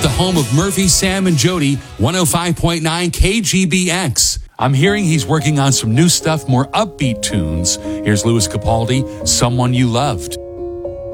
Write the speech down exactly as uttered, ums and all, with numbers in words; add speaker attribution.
Speaker 1: the home of Murphy, Sam, and Jody, one oh five point nine K G B X. I'm hearing he's working on some new stuff, more upbeat tunes. Here's Louis Capaldi, Someone You Loved.